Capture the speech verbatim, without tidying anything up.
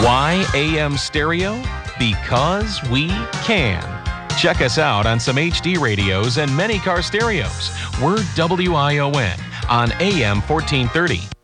Why A M stereo? Because we can. Check us out on some H D radios and many car stereos. We're W I O N on A M fourteen thirty.